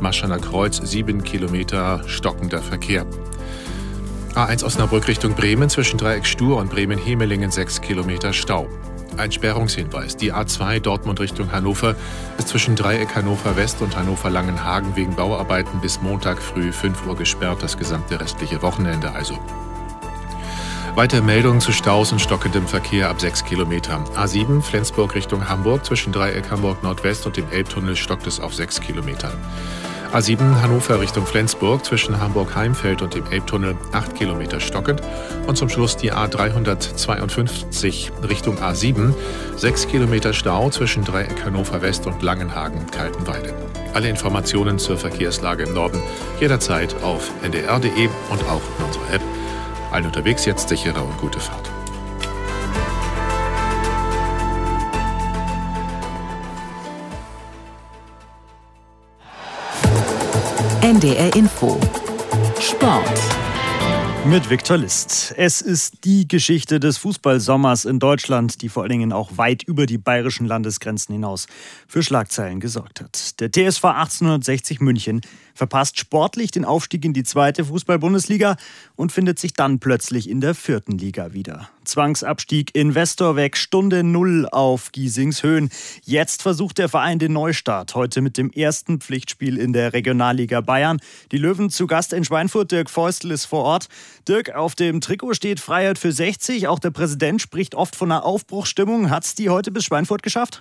Maschener Kreuz 7 Kilometer stockender Verkehr. A1 Osnabrück Richtung Bremen zwischen Dreieck Stur und Bremen-Hemelingen 6 Kilometer Stau. Ein Sperrungshinweis. Die A2 Dortmund Richtung Hannover ist zwischen Dreieck Hannover West und Hannover Langenhagen wegen Bauarbeiten bis Montag früh 5 Uhr gesperrt, das gesamte restliche Wochenende also. Weitere Meldungen zu Staus und stockendem Verkehr ab 6 Kilometern. A7 Flensburg Richtung Hamburg zwischen Dreieck Hamburg Nordwest und dem Elbtunnel stockt es auf 6 Kilometern. A7 Hannover Richtung Flensburg zwischen Hamburg-Heimfeld und dem Elbtunnel 8 Kilometer stockend. Und zum Schluss die A352 Richtung A7, 6 Kilometer Stau zwischen Dreieck Hannover West und Langenhagen-Kaltenweide. Alle Informationen zur Verkehrslage im Norden jederzeit auf ndr.de und auch in unserer App. Allen unterwegs jetzt sichere und gute Fahrt. NDR Info. Sport. Mit Viktor List. Es ist die Geschichte des Fußballsommers in Deutschland, die vor allen Dingen auch weit über die bayerischen Landesgrenzen hinaus für Schlagzeilen gesorgt hat. Der TSV 1860 München verpasst sportlich den Aufstieg in die 2. Fußball-Bundesliga und findet sich dann plötzlich in der 4. Liga wieder. Zwangsabstieg, Investor weg, Stunde Null auf Giesings Höhen. Jetzt versucht der Verein den Neustart. Heute mit dem ersten Pflichtspiel in der Regionalliga Bayern. Die Löwen zu Gast in Schweinfurt. Dirk Feustel ist vor Ort. Dirk, auf dem Trikot steht Freiheit für 60. Auch der Präsident spricht oft von einer Aufbruchsstimmung. Hat es die heute bis Schweinfurt geschafft?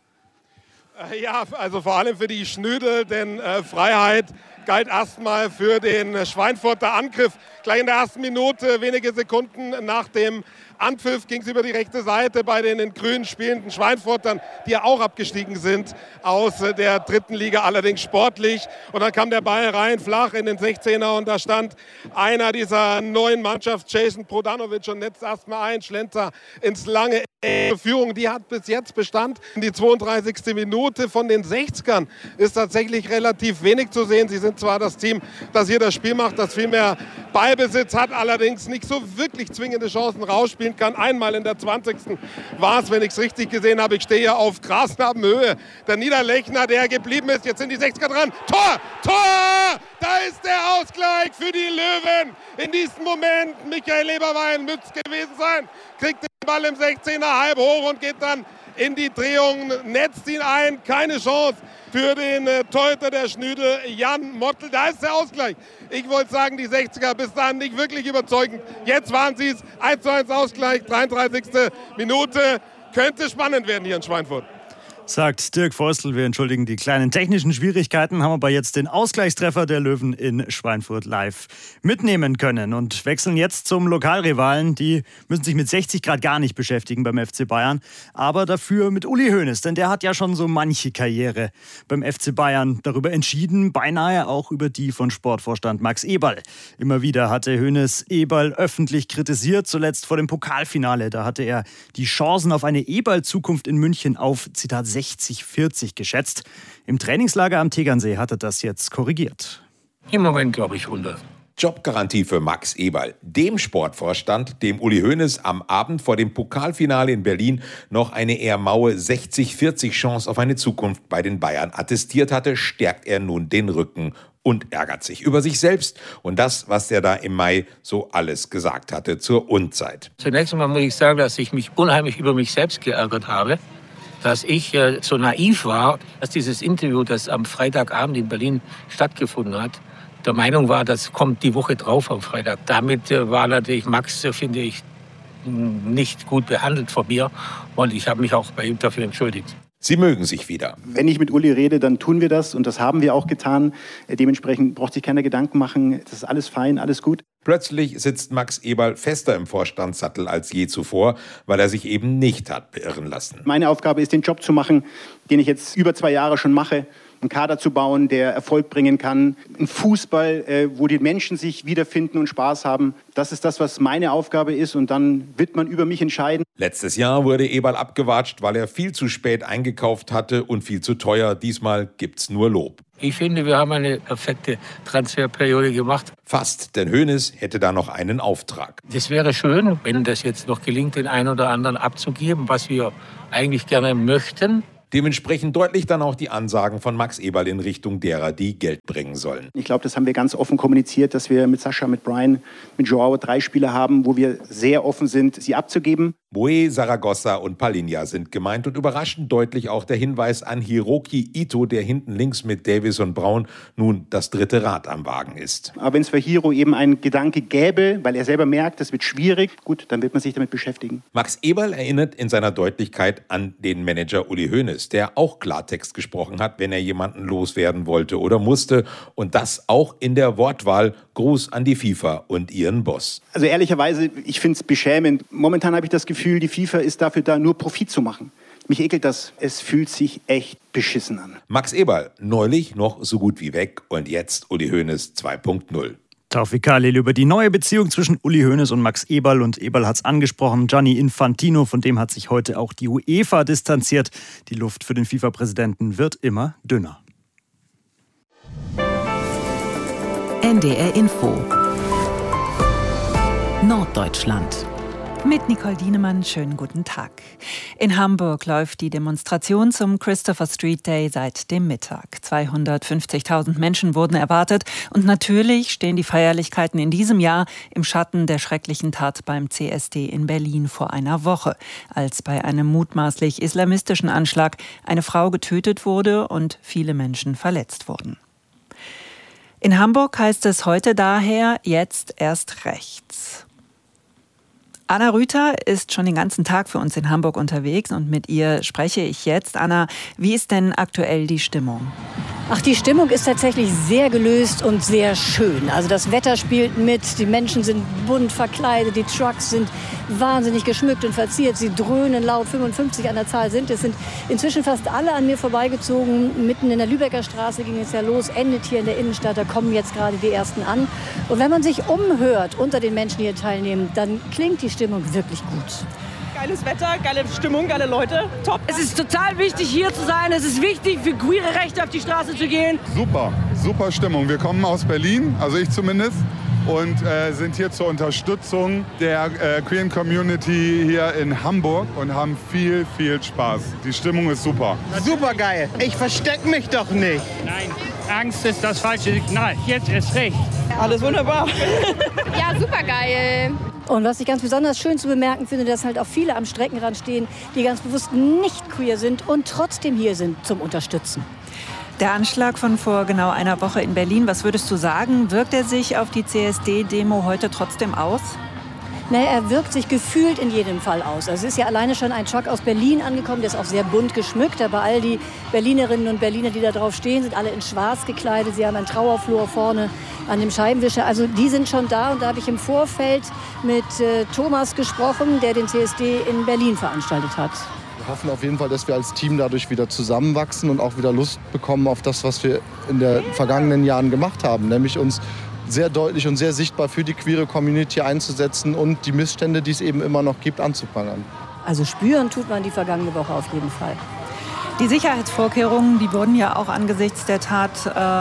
Ja, also vor allem für die Schnödel, denn Freiheit galt erstmal für den Schweinfurter Angriff. Gleich in der ersten Minute, wenige Sekunden nach dem Anpfiff, ging es über die rechte Seite bei den in Grün spielenden Schweinfurtern, die ja auch abgestiegen sind aus der 3. Liga, allerdings sportlich. Und dann kam der Ball rein, flach in den 16er und da stand einer dieser neuen Mannschaft, Jason Prodanovic, und netzt erstmal ein, Schlenzer ins lange Führung. Die hat bis jetzt Bestand. Die 32. Minute von den 60ern ist tatsächlich relativ wenig zu sehen. Sie sind zwar das Team, das hier das Spiel macht, das viel mehr Ballbesitz hat, allerdings nicht so wirklich zwingende Chancen rausspielen kann. Einmal in der 20. war es, wenn ich es richtig gesehen habe. Ich stehe hier auf Grasnarbenhöhe. Der Niederlechner, der geblieben ist. Jetzt sind die 60er dran. Tor! Tor! Da ist der Ausgleich für die Löwen. In diesem Moment Michael Eberwein müsste es gewesen sein. Kriegt den Ball im 16er halb hoch und geht dann in die Drehung, netzt ihn ein. Keine Chance für den Torhüter der Schnüdel, Jan Mottl. Da ist der Ausgleich. Ich wollte sagen, die 60er bis dahin nicht wirklich überzeugend. Jetzt waren sie es. 1:1 Ausgleich, 33. Minute. Könnte spannend werden hier in Schweinfurt. Sagt Dirk Feustel. Wir entschuldigen die kleinen technischen Schwierigkeiten, haben aber jetzt den Ausgleichstreffer der Löwen in Schweinfurt live mitnehmen können und wechseln jetzt zum Lokalrivalen. Die müssen sich mit 60 Grad gar nicht beschäftigen beim FC Bayern, aber dafür mit Uli Hoeneß, denn der hat ja schon so manche Karriere beim FC Bayern darüber entschieden, beinahe auch über die von Sportvorstand Max Eberl. Immer wieder hatte Hoeneß Eberl öffentlich kritisiert, zuletzt vor dem Pokalfinale. Da hatte er die Chancen auf eine Eberl-Zukunft in München auf, Zitat, 60-40 geschätzt. Im Trainingslager am Tegernsee hat er das jetzt korrigiert. Im Moment glaube ich 100. Jobgarantie für Max Eberl, dem Sportvorstand, dem Uli Hoeneß am Abend vor dem Pokalfinale in Berlin noch eine eher maue 60-40 Chance auf eine Zukunft bei den Bayern attestiert hatte, stärkt er nun den Rücken und ärgert sich über sich selbst und das, was er da im Mai so alles gesagt hatte zur Unzeit. Zunächst einmal muss ich sagen, dass ich mich unheimlich über mich selbst geärgert habe, dass ich so naiv war, dass dieses Interview, das am Freitagabend in Berlin stattgefunden hat, der Meinung war, das kommt die Woche drauf am Freitag. Damit war natürlich Max, finde ich, nicht gut behandelt von mir und ich habe mich auch bei ihm dafür entschuldigt. Sie mögen sich wieder. Wenn ich mit Uli rede, dann tun wir das und das haben wir auch getan. Dementsprechend braucht sich keiner Gedanken machen. Das ist alles fein, alles gut. Plötzlich sitzt Max Eberl fester im Vorstandssattel als je zuvor, weil er sich eben nicht hat beirren lassen. Meine Aufgabe ist, den Job zu machen, den ich jetzt über 2 Jahre schon mache. Einen Kader zu bauen, der Erfolg bringen kann. Ein Fußball, wo die Menschen sich wiederfinden und Spaß haben. Das ist das, was meine Aufgabe ist. Und dann wird man über mich entscheiden. Letztes Jahr wurde Eberl abgewatscht, weil er viel zu spät eingekauft hatte und viel zu teuer. Diesmal gibt's nur Lob. Ich finde, wir haben eine perfekte Transferperiode gemacht. Fast, denn Hoeneß hätte da noch einen Auftrag. Das wäre schön, wenn das jetzt noch gelingt, den einen oder anderen abzugeben, was wir eigentlich gerne möchten. Dementsprechend deutlich dann auch die Ansagen von Max Eberl in Richtung derer, die Geld bringen sollen. Ich glaube, das haben wir ganz offen kommuniziert, dass wir mit Sascha, mit Brian, mit Joao 3 Spieler haben, wo wir sehr offen sind, sie abzugeben. Boe, Zaragoza und Palinja sind gemeint und überraschend deutlich auch der Hinweis an Hiroki Ito, der hinten links mit Davis und Braun nun das dritte Rad am Wagen ist. Aber wenn es für Hiro eben ein Gedanke gäbe, weil er selber merkt, das wird schwierig, gut, dann wird man sich damit beschäftigen. Max Eberl erinnert in seiner Deutlichkeit an den Manager Uli Hoeneß, der auch Klartext gesprochen hat, wenn er jemanden loswerden wollte oder musste. Und das auch in der Wortwahl: Gruß an die FIFA und ihren Boss. Also ehrlicherweise, ich finde es beschämend. Momentan habe ich das Gefühl, die FIFA ist dafür da, nur Profit zu machen. Mich ekelt das. Es fühlt sich echt beschissen an. Max Eberl, neulich noch so gut wie weg und jetzt Uli Hoeneß 2.0. Taufik Khalil über die neue Beziehung zwischen Uli Hoeneß und Max Eberl. Und Eberl hat es angesprochen, Gianni Infantino, von dem hat sich heute auch die UEFA distanziert. Die Luft für den FIFA-Präsidenten wird immer dünner. NDR Info Norddeutschland. Mit Nicole Dienemann, schönen guten Tag. In Hamburg läuft die Demonstration zum Christopher Street Day seit dem Mittag. 250.000 Menschen wurden erwartet und natürlich stehen die Feierlichkeiten in diesem Jahr im Schatten der schrecklichen Tat beim CSD in Berlin vor einer Woche, als bei einem mutmaßlich islamistischen Anschlag eine Frau getötet wurde und viele Menschen verletzt wurden. In Hamburg heißt es heute daher jetzt erst rechts. Anna Rüther ist schon den ganzen Tag für uns in Hamburg unterwegs und mit ihr spreche ich jetzt. Anna, wie ist denn aktuell die Stimmung? Ach, die Stimmung ist tatsächlich sehr gelöst und sehr schön. Also das Wetter spielt mit, die Menschen sind bunt verkleidet, die Trucks sind wahnsinnig geschmückt und verziert. Sie dröhnen laut, 55 an der Zahl sind es. Sind inzwischen fast alle an mir vorbeigezogen. Mitten in der Lübecker Straße ging es ja los, endet hier in der Innenstadt. Da kommen jetzt gerade die ersten an. Und wenn man sich umhört unter den Menschen, die hier teilnehmen, dann klingt die Stimmung wirklich gut. Geiles Wetter, geile Stimmung, geile Leute, top. Es ist total wichtig, hier zu sein. Es ist wichtig, für queere Rechte auf die Straße zu gehen. Super, super Stimmung. Wir kommen aus Berlin, also ich zumindest, und sind hier zur Unterstützung der queeren Community hier in Hamburg und haben viel, viel Spaß. Die Stimmung ist super. Super geil. Ich verstecke mich doch nicht. Nein, Angst ist das falsche Signal. Jetzt ist recht. Alles wunderbar. Ja, super geil. Und was ich ganz besonders schön zu bemerken finde, dass halt auch viele am Streckenrand stehen, die ganz bewusst nicht queer sind und trotzdem hier sind zum Unterstützen. Der Anschlag von vor genau einer Woche in Berlin, was würdest du sagen, wirkt er sich auf die CSD-Demo heute trotzdem aus? Naja, er wirkt sich gefühlt in jedem Fall aus. Also es ist ja alleine schon ein Truck aus Berlin angekommen, der ist auch sehr bunt geschmückt. Aber all die Berlinerinnen und Berliner, die da drauf stehen, sind alle in schwarz gekleidet. Sie haben einen Trauerflor vorne an dem Scheibenwischer. Also die sind schon da. Und da habe ich im Vorfeld mit Thomas gesprochen, der den CSD in Berlin veranstaltet hat. Wir hoffen auf jeden Fall, dass wir als Team dadurch wieder zusammenwachsen und auch wieder Lust bekommen auf das, was wir in den vergangenen Jahren gemacht haben. Nämlich uns sehr deutlich und sehr sichtbar für die queere Community einzusetzen und die Missstände, die es eben immer noch gibt, anzuprangern. Also spüren tut man die vergangene Woche auf jeden Fall. Die Sicherheitsvorkehrungen, die wurden ja auch angesichts der Tat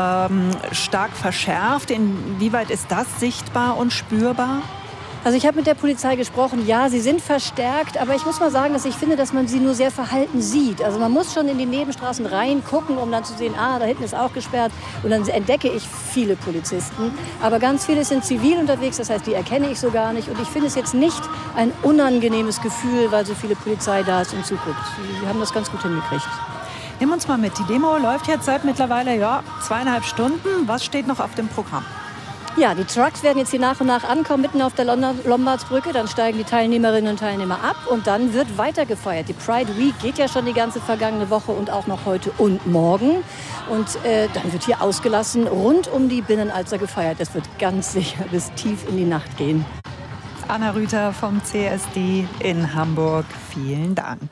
stark verschärft. Inwieweit ist das sichtbar und spürbar? Also ich habe mit der Polizei gesprochen, ja, sie sind verstärkt, aber ich muss mal sagen, dass ich finde, dass man sie nur sehr verhalten sieht. Also man muss schon in die Nebenstraßen reingucken, um dann zu sehen, da hinten ist auch gesperrt. Und dann entdecke ich viele Polizisten. Aber ganz viele sind zivil unterwegs, das heißt, die erkenne ich so gar nicht. Und ich finde es jetzt nicht ein unangenehmes Gefühl, weil so viele Polizei da ist und zuguckt. Sie haben das ganz gut hingekriegt. Nimm uns mal mit. Die Demo läuft jetzt seit mittlerweile 2,5 Stunden. Was steht noch auf dem Programm? Ja, die Trucks werden jetzt hier nach und nach ankommen, mitten auf der Lombardsbrücke. Dann steigen die Teilnehmerinnen und Teilnehmer ab und dann wird weiter gefeiert. Die Pride Week geht ja schon die ganze vergangene Woche und auch noch heute und morgen. Und dann wird hier ausgelassen rund um die Binnenalster gefeiert. Das wird ganz sicher bis tief in die Nacht gehen. Anna Rüther vom CSD in Hamburg. Vielen Dank.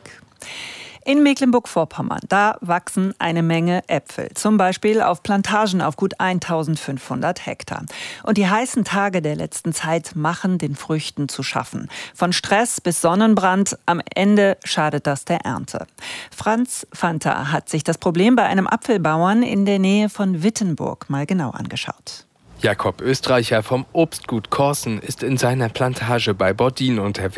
In Mecklenburg-Vorpommern, da wachsen eine Menge Äpfel. Zum Beispiel auf Plantagen auf gut 1500 Hektar. Und die heißen Tage der letzten Zeit machen den Früchten zu schaffen. Von Stress bis Sonnenbrand, am Ende schadet das der Ernte. Franz Fanta hat sich das Problem bei einem Apfelbauern in der Nähe von Wittenburg mal genau angeschaut. Jakob Österreicher vom Obstgut Korsen ist in seiner Plantage bei Bordin unterwegs.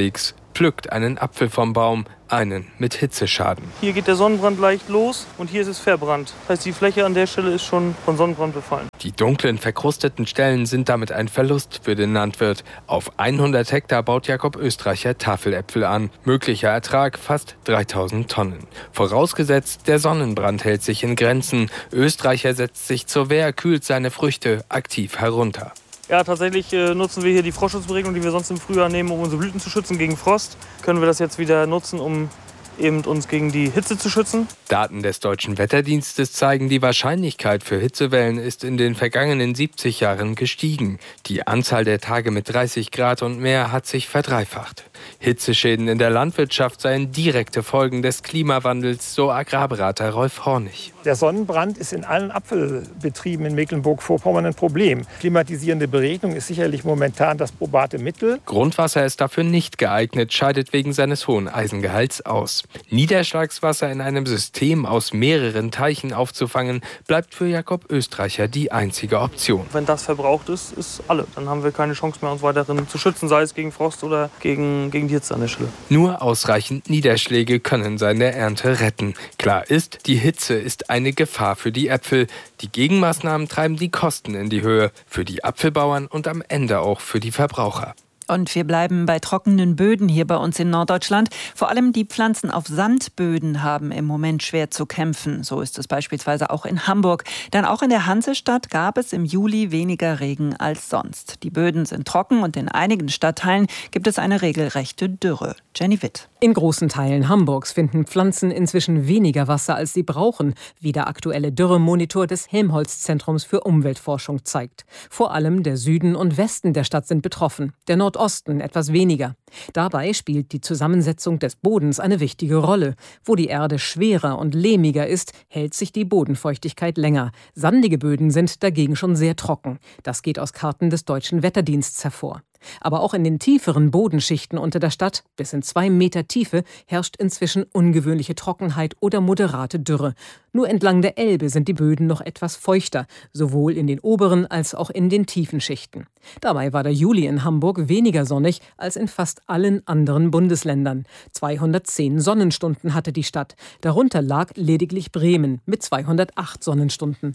pflückt einen Apfel vom Baum, einen mit Hitzeschaden. Hier geht der Sonnenbrand leicht los und hier ist es verbrannt. Das heißt, die Fläche an der Stelle ist schon von Sonnenbrand befallen. Die dunklen, verkrusteten Stellen sind damit ein Verlust für den Landwirt. Auf 100 Hektar baut Jakob Österreicher Tafeläpfel an. Möglicher Ertrag fast 3000 Tonnen. Vorausgesetzt, der Sonnenbrand hält sich in Grenzen. Österreicher setzt sich zur Wehr, kühlt seine Früchte aktiv herunter. Ja, tatsächlich nutzen wir hier die Frostschutzberegnung, die wir sonst im Frühjahr nehmen, um unsere Blüten zu schützen gegen Frost. Können wir das jetzt wieder nutzen, um eben uns gegen die Hitze zu schützen. Daten des Deutschen Wetterdienstes zeigen, die Wahrscheinlichkeit für Hitzewellen ist in den vergangenen 70 Jahren gestiegen. Die Anzahl der Tage mit 30 Grad und mehr hat sich verdreifacht. Hitzeschäden in der Landwirtschaft seien direkte Folgen des Klimawandels, so Agrarberater Rolf Hornig. Der Sonnenbrand ist in allen Apfelbetrieben in Mecklenburg-Vorpommern ein Problem. Klimatisierende Beregnung ist sicherlich momentan das probate Mittel. Grundwasser ist dafür nicht geeignet, scheidet wegen seines hohen Eisengehalts aus. Niederschlagswasser in einem System aus mehreren Teichen aufzufangen, bleibt für Jakob Österreicher die einzige Option. Wenn das verbraucht ist, ist alle. Dann haben wir keine Chance mehr, uns weiterhin zu schützen, sei es gegen Frost oder gegen die Hitze an der Stelle. Nur ausreichend Niederschläge können seine Ernte retten. Klar ist, die Hitze ist eine Gefahr für die Äpfel. Die Gegenmaßnahmen treiben die Kosten in die Höhe. Für die Apfelbauern und am Ende auch für die Verbraucher. Und wir bleiben bei trockenen Böden hier bei uns in Norddeutschland. Vor allem die Pflanzen auf Sandböden haben im Moment schwer zu kämpfen. So ist es beispielsweise auch in Hamburg. Denn auch in der Hansestadt gab es im Juli weniger Regen als sonst. Die Böden sind trocken und in einigen Stadtteilen gibt es eine regelrechte Dürre. Jenny Witt. In großen Teilen Hamburgs finden Pflanzen inzwischen weniger Wasser, als sie brauchen, wie der aktuelle Dürremonitor des Helmholtz-Zentrums für Umweltforschung zeigt. Vor allem der Süden und Westen der Stadt sind betroffen, der Nordosten etwas weniger. Dabei spielt die Zusammensetzung des Bodens eine wichtige Rolle. Wo die Erde schwerer und lehmiger ist, hält sich die Bodenfeuchtigkeit länger. Sandige Böden sind dagegen schon sehr trocken. Das geht aus Karten des Deutschen Wetterdienstes hervor. Aber auch in den tieferen Bodenschichten unter der Stadt, bis in 2 Meter Tiefe, herrscht inzwischen ungewöhnliche Trockenheit oder moderate Dürre. Nur entlang der Elbe sind die Böden noch etwas feuchter, sowohl in den oberen als auch in den tiefen Schichten. Dabei war der Juli in Hamburg weniger sonnig als in fast allen anderen Bundesländern. 210 Sonnenstunden hatte die Stadt. Darunter lag lediglich Bremen mit 208 Sonnenstunden.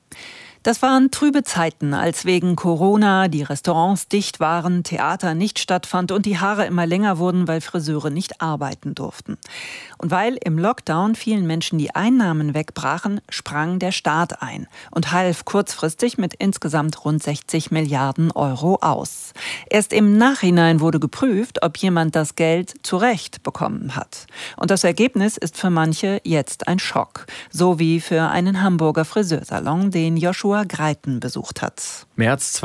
Das waren trübe Zeiten, als wegen Corona die Restaurants dicht waren, Theater nicht stattfand und die Haare immer länger wurden, weil Friseure nicht arbeiten durften. Und weil im Lockdown vielen Menschen die Einnahmen wegbrachen, sprang der Staat ein und half kurzfristig mit insgesamt rund 60 Milliarden Euro aus. Erst im Nachhinein wurde geprüft, ob jemand das Geld zurecht bekommen hat. Und das Ergebnis ist für manche jetzt ein Schock. So wie für einen Hamburger Friseursalon, den Joshua Greiten besucht hat. März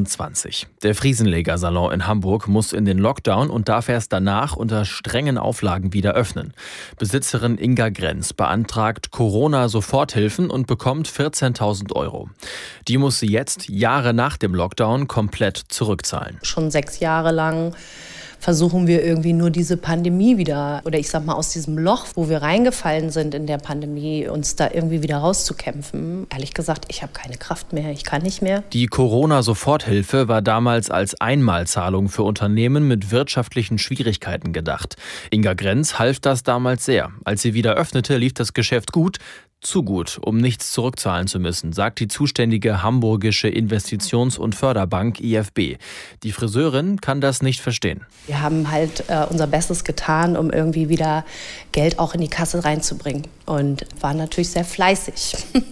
2020. Der Friesenleger-Salon in Hamburg muss in den Lockdown und darf erst danach unter strengen Auflagen wieder öffnen. Besitzerin Inga Grenz beantragt Corona-Soforthilfen und bekommt 14.000 Euro. Die muss sie jetzt, Jahre nach dem Lockdown, komplett zurückzahlen. Schon 6 Jahre lang versuchen wir irgendwie nur diese Pandemie wieder, oder ich sag mal aus diesem Loch, wo wir reingefallen sind in der Pandemie, uns da irgendwie wieder rauszukämpfen. Ehrlich gesagt, ich habe keine Kraft mehr, ich kann nicht mehr. Die Corona-Soforthilfe war damals als Einmalzahlung für Unternehmen mit wirtschaftlichen Schwierigkeiten gedacht. Inga Grenz half das damals sehr. Als sie wieder öffnete, lief das Geschäft gut. Zu gut, um nichts zurückzahlen zu müssen, sagt die zuständige hamburgische Investitions- und Förderbank IFB. Die Friseurin kann das nicht verstehen. Wir haben halt unser Bestes getan, um irgendwie wieder Geld auch in die Kasse reinzubringen. Und waren natürlich sehr fleißig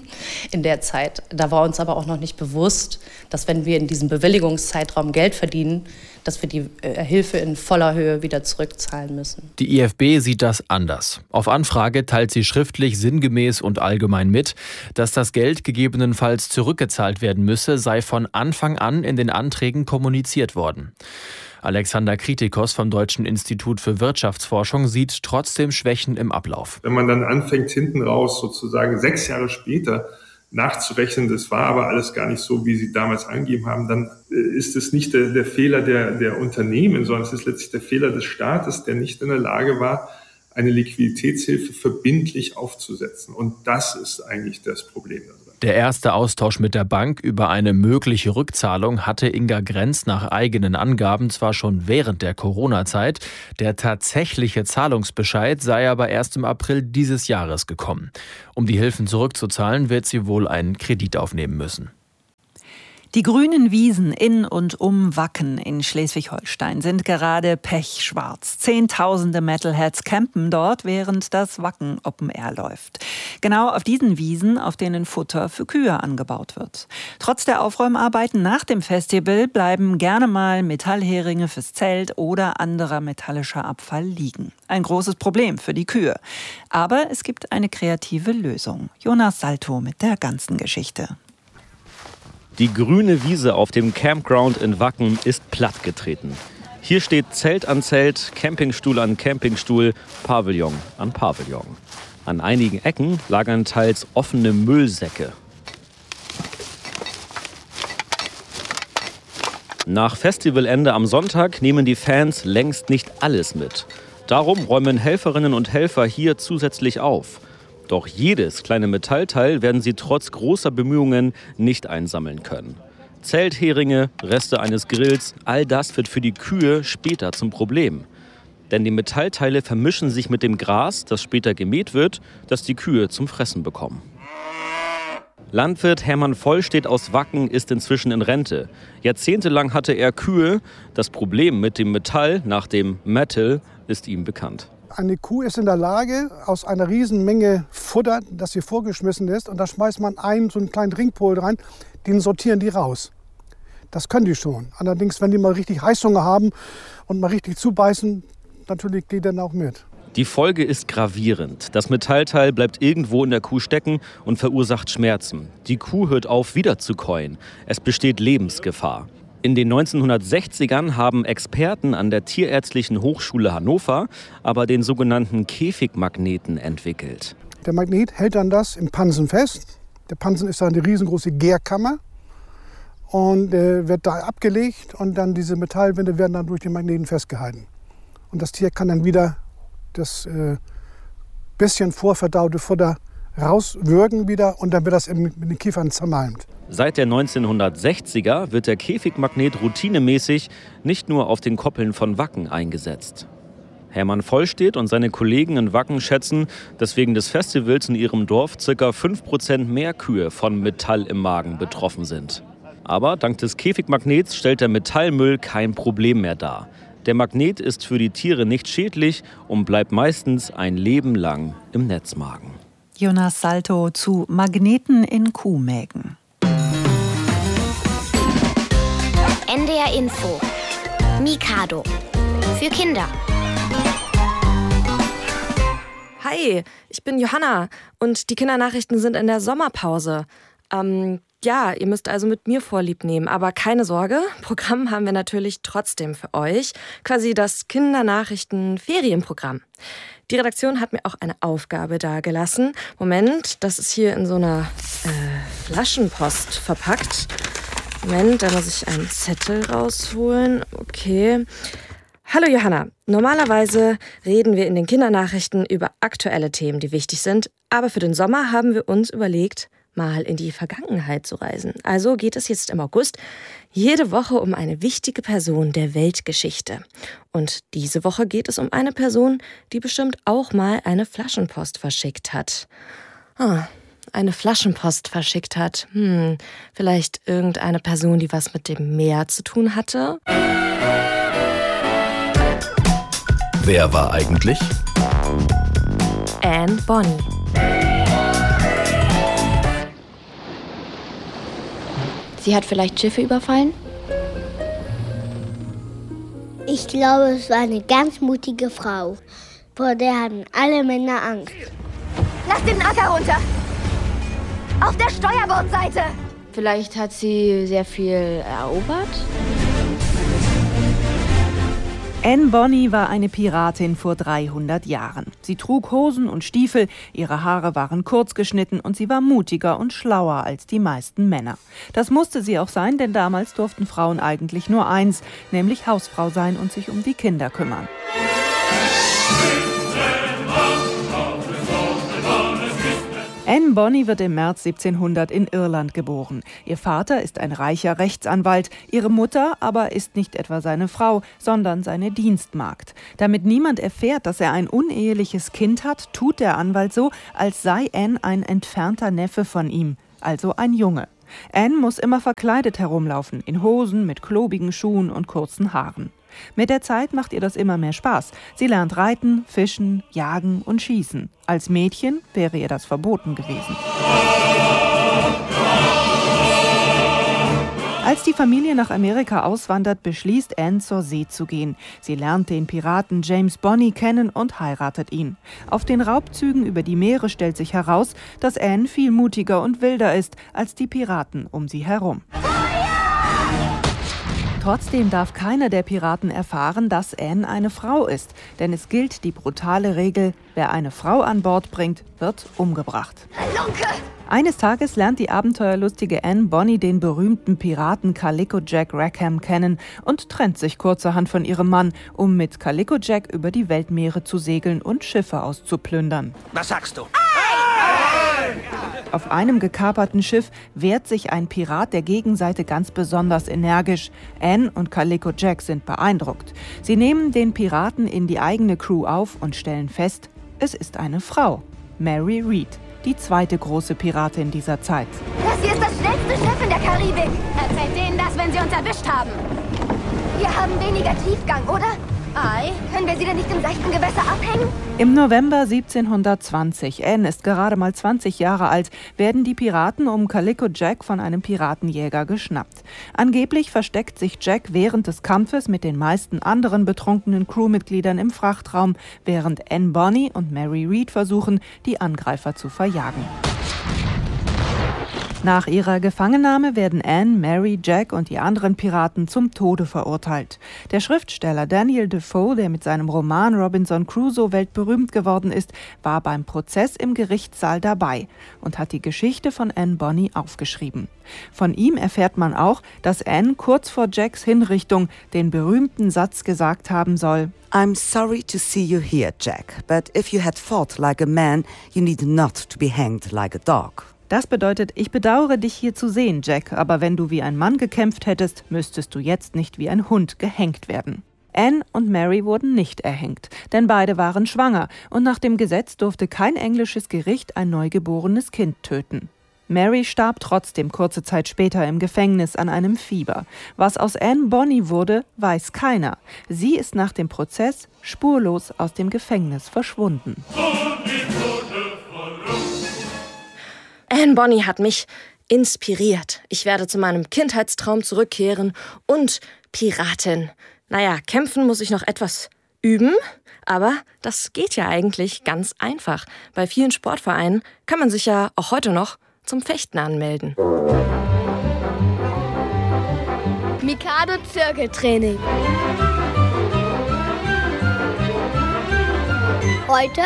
in der Zeit. Da war uns aber auch noch nicht bewusst, dass wenn wir in diesem Bewilligungszeitraum Geld verdienen, dass wir die Hilfe in voller Höhe wieder zurückzahlen müssen. Die IFB sieht das anders. Auf Anfrage teilt sie schriftlich sinngemäß und allgemein mit, dass das Geld gegebenenfalls zurückgezahlt werden müsse, sei von Anfang an in den Anträgen kommuniziert worden. Alexander Kritikos vom Deutschen Institut für Wirtschaftsforschung sieht trotzdem Schwächen im Ablauf. Wenn man dann anfängt, hinten raus sozusagen 6 Jahre später nachzurechnen, das war aber alles gar nicht so, wie Sie damals angegeben haben, dann ist es nicht der Fehler der Unternehmen, sondern es ist letztlich der Fehler des Staates, der nicht in der Lage war, eine Liquiditätshilfe verbindlich aufzusetzen. Und das ist eigentlich das Problem dabei. Der erste Austausch mit der Bank über eine mögliche Rückzahlung hatte Inga Grenz nach eigenen Angaben zwar schon während der Corona-Zeit, der tatsächliche Zahlungsbescheid sei aber erst im April dieses Jahres gekommen. Um die Hilfen zurückzuzahlen, wird sie wohl einen Kredit aufnehmen müssen. Die grünen Wiesen in und um Wacken in Schleswig-Holstein sind gerade pechschwarz. Zehntausende Metalheads campen dort, während das Wacken Open Air läuft. Genau auf diesen Wiesen, auf denen Futter für Kühe angebaut wird. Trotz der Aufräumarbeiten nach dem Festival bleiben gerne mal Metallheringe fürs Zelt oder anderer metallischer Abfall liegen. Ein großes Problem für die Kühe. Aber es gibt eine kreative Lösung. Jonas Salto mit der ganzen Geschichte. Die grüne Wiese auf dem Campground in Wacken ist plattgetreten. Hier steht Zelt an Zelt, Campingstuhl an Campingstuhl, Pavillon an Pavillon. An einigen Ecken lagern teils offene Müllsäcke. Nach Festivalende am Sonntag nehmen die Fans längst nicht alles mit. Darum räumen Helferinnen und Helfer hier zusätzlich auf. Doch jedes kleine Metallteil werden sie trotz großer Bemühungen nicht einsammeln können. Zeltheringe, Reste eines Grills, all das wird für die Kühe später zum Problem. Denn die Metallteile vermischen sich mit dem Gras, das später gemäht wird, das die Kühe zum Fressen bekommen. Landwirt Hermann Vollstedt aus Wacken ist inzwischen in Rente. Jahrzehntelang hatte er Kühe. Das Problem mit dem Metall nach dem Metal ist ihm bekannt. Eine Kuh ist in der Lage, aus einer riesen Menge Futter, das hier vorgeschmissen ist, und da schmeißt man so einen kleinen Ringpol rein, den sortieren die raus. Das können die schon. Allerdings, wenn die mal richtig Heißhunger haben und mal richtig zubeißen, natürlich geht dann auch mit. Die Folge ist gravierend. Das Metallteil bleibt irgendwo in der Kuh stecken und verursacht Schmerzen. Die Kuh hört auf, wieder zu käuen. Es besteht Lebensgefahr. In den 1960ern haben Experten an der Tierärztlichen Hochschule Hannover aber den sogenannten Käfigmagneten entwickelt. Der Magnet hält dann das im Pansen fest. Der Pansen ist dann eine riesengroße Gärkammer und wird da abgelegt und dann diese Metallwände werden dann durch den Magneten festgehalten. Und das Tier kann dann wieder das bisschen vorverdaute Futter rauswürgen wieder und dann wird das mit den Kiefern zermalmt. Seit der 1960er wird der Käfigmagnet routinemäßig nicht nur auf den Koppeln von Wacken eingesetzt. Hermann Vollstedt und seine Kollegen in Wacken schätzen, dass wegen des Festivals in ihrem Dorf ca. 5% mehr Kühe von Metall im Magen betroffen sind. Aber dank des Käfigmagnets stellt der Metallmüll kein Problem mehr dar. Der Magnet ist für die Tiere nicht schädlich und bleibt meistens ein Leben lang im Netzmagen. Jonas Salto zu Magneten in Kuhmägen. NDR Info. Mikado. Für Kinder. Hi, ich bin Johanna und die Kindernachrichten sind in der Sommerpause. Ja, ihr müsst also mit mir Vorlieb nehmen, aber keine Sorge, Programm haben wir natürlich trotzdem für euch. Quasi das Kindernachrichten-Ferienprogramm. Die Redaktion hat mir auch eine Aufgabe dagelassen. Moment, das ist hier in so einer Flaschenpost verpackt. Moment, da muss ich einen Zettel rausholen. Okay. Hallo Johanna, normalerweise reden wir in den Kindernachrichten über aktuelle Themen, die wichtig sind. Aber für den Sommer haben wir uns überlegt, mal in die Vergangenheit zu reisen. Also geht es jetzt im August jede Woche um eine wichtige Person der Weltgeschichte. Und diese Woche geht es um eine Person, die bestimmt auch mal eine Flaschenpost verschickt hat. Eine Flaschenpost verschickt hat. Vielleicht irgendeine Person, die was mit dem Meer zu tun hatte? Wer war eigentlich? Anne Bonny. Sie hat vielleicht Schiffe überfallen? Ich glaube, es war eine ganz mutige Frau. Vor der hatten alle Männer Angst. Lass den Acker runter! Auf der Steuerbordseite! Vielleicht hat sie sehr viel erobert? Anne Bonny war eine Piratin vor 300 Jahren. Sie trug Hosen und Stiefel, ihre Haare waren kurz geschnitten und sie war mutiger und schlauer als die meisten Männer. Das musste sie auch sein, denn damals durften Frauen eigentlich nur eins, nämlich Hausfrau sein und sich um die Kinder kümmern. Anne Bonny wird im März 1700 in Irland geboren. Ihr Vater ist ein reicher Rechtsanwalt, ihre Mutter aber ist nicht etwa seine Frau, sondern seine Dienstmagd. Damit niemand erfährt, dass er ein uneheliches Kind hat, tut der Anwalt so, als sei Anne ein entfernter Neffe von ihm, also ein Junge. Anne muss immer verkleidet herumlaufen, in Hosen, mit klobigen Schuhen und kurzen Haaren. Mit der Zeit macht ihr das immer mehr Spaß. Sie lernt reiten, fischen, jagen und schießen. Als Mädchen wäre ihr das verboten gewesen. Als die Familie nach Amerika auswandert, beschließt Anne, zur See zu gehen. Sie lernt den Piraten James Bonny kennen und heiratet ihn. Auf den Raubzügen über die Meere stellt sich heraus, dass Anne viel mutiger und wilder ist als die Piraten um sie herum. Trotzdem darf keiner der Piraten erfahren, dass Anne eine Frau ist. Denn es gilt die brutale Regel, wer eine Frau an Bord bringt, wird umgebracht. Eines Tages lernt die abenteuerlustige Anne Bonny den berühmten Piraten Calico Jack Rackham kennen und trennt sich kurzerhand von ihrem Mann, um mit Calico Jack über die Weltmeere zu segeln und Schiffe auszuplündern. Was sagst du? Auf einem gekaperten Schiff wehrt sich ein Pirat der Gegenseite ganz besonders energisch. Anne und Calico Jack sind beeindruckt. Sie nehmen den Piraten in die eigene Crew auf und stellen fest, es ist eine Frau, Mary Read, die zweite große Piratin dieser Zeit. Das hier ist das schnellste Schiff in der Karibik. Erzählt denen das, wenn sie uns erwischt haben. Wir haben weniger Tiefgang, oder? Ei, können wir sie denn nicht im seichten Gewässer abhängen? Im November 1720, Anne ist gerade mal 20 Jahre alt, werden die Piraten um Calico Jack von einem Piratenjäger geschnappt. Angeblich versteckt sich Jack während des Kampfes mit den meisten anderen betrunkenen Crewmitgliedern im Frachtraum, während Anne Bonny und Mary Read versuchen, die Angreifer zu verjagen. Nach ihrer Gefangennahme werden Anne, Mary, Jack und die anderen Piraten zum Tode verurteilt. Der Schriftsteller Daniel Defoe, der mit seinem Roman Robinson Crusoe weltberühmt geworden ist, war beim Prozess im Gerichtssaal dabei und hat die Geschichte von Anne Bonny aufgeschrieben. Von ihm erfährt man auch, dass Anne kurz vor Jacks Hinrichtung den berühmten Satz gesagt haben soll: I'm sorry to see you here, Jack, but if you had fought like a man, you need not to be hanged like a dog. Das bedeutet, ich bedauere, dich hier zu sehen, Jack, aber wenn du wie ein Mann gekämpft hättest, müsstest du jetzt nicht wie ein Hund gehängt werden. Anne und Mary wurden nicht erhängt, denn beide waren schwanger und nach dem Gesetz durfte kein englisches Gericht ein neugeborenes Kind töten. Mary starb trotzdem kurze Zeit später im Gefängnis an einem Fieber. Was aus Anne Bonny wurde, weiß keiner. Sie ist nach dem Prozess spurlos aus dem Gefängnis verschwunden. Anne Bonny hat mich inspiriert. Ich werde zu meinem Kindheitstraum zurückkehren und Piratin. Naja, kämpfen muss ich noch etwas üben, aber das geht ja eigentlich ganz einfach. Bei vielen Sportvereinen kann man sich ja auch heute noch zum Fechten anmelden. Mikado Zirkeltraining. Heute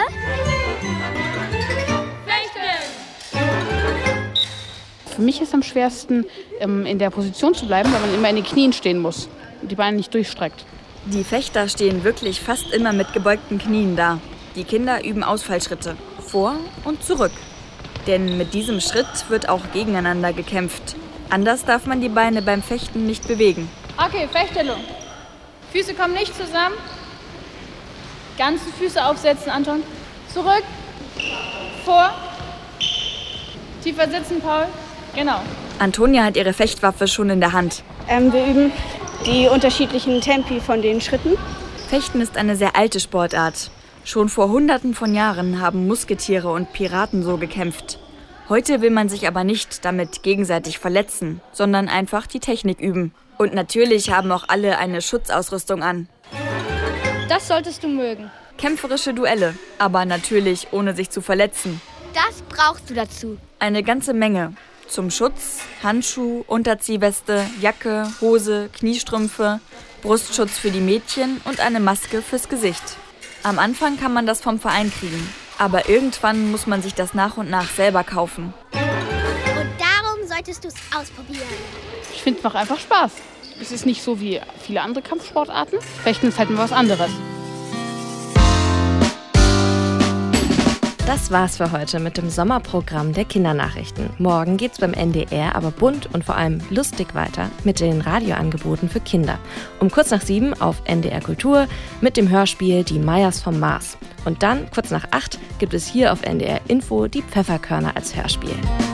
Für mich ist am schwersten, in der Position zu bleiben, weil man immer in den Knien stehen muss und die Beine nicht durchstreckt. Die Fechter stehen wirklich fast immer mit gebeugten Knien da. Die Kinder üben Ausfallschritte, vor und zurück. Denn mit diesem Schritt wird auch gegeneinander gekämpft. Anders darf man die Beine beim Fechten nicht bewegen. Okay, Fechtstellung. Füße kommen nicht zusammen. Ganze Füße aufsetzen, Anton. Zurück. Vor. Tiefer sitzen, Paul. Genau. Antonia hat ihre Fechtwaffe schon in der Hand. Wir üben die unterschiedlichen Tempi von den Schritten. Fechten ist eine sehr alte Sportart. Schon vor Hunderten von Jahren haben Musketiere und Piraten so gekämpft. Heute will man sich aber nicht damit gegenseitig verletzen, sondern einfach die Technik üben. Und natürlich haben auch alle eine Schutzausrüstung an. Das solltest du mögen. Kämpferische Duelle, aber natürlich ohne sich zu verletzen. Das brauchst du dazu. Eine ganze Menge. Zum Schutz Handschuh, Unterziehweste, Jacke, Hose, Kniestrümpfe, Brustschutz für die Mädchen und eine Maske fürs Gesicht. Am Anfang kann man das vom Verein kriegen, aber irgendwann muss man sich das nach und nach selber kaufen. Und darum solltest du es ausprobieren. Ich finde, es macht einfach Spaß. Es ist nicht so wie viele andere Kampfsportarten. Fechten ist halt mal was anderes. Das war's für heute mit dem Sommerprogramm der Kindernachrichten. Morgen geht's beim NDR aber bunt und vor allem lustig weiter mit den Radioangeboten für Kinder. Um kurz nach 7 auf NDR Kultur mit dem Hörspiel Die Meyers vom Mars. Und dann, kurz nach 8, gibt es hier auf NDR Info die Pfefferkörner als Hörspiel.